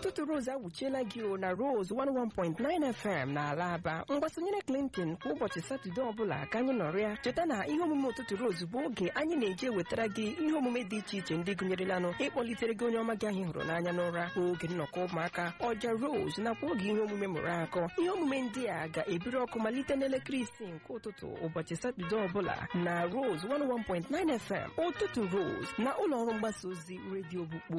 ụtụtụ Rose awuchiela gị na Rose 101.9 FM na Alaba. Mgbasonyere Clinton kwa ụbọchị Satọde ọbụla ka anyị nọrọ ya. Cheta na ihe omume ụtụtụ Rose bụ oge anyị na-eji ewetara gị ihe omume dị iche iche ndị gụnyerelanụ ịkpọlitere gị onye ọma gị ahụ hụrụ n'anya n'ụra, oge nnọkọ ụmụaka, ọja Rose nakwa oge ihe omume mụrụ akọ. Ihe omume ndị a ga-ebiri ọkụ malite n'elekere 6 nke ụtụtụ ụbọchị Satọde ọbụla na Rose 101.9 FM. Ụtụtụ Rose na ụlọ ọrụ mgbasa ozi redio Bukpo.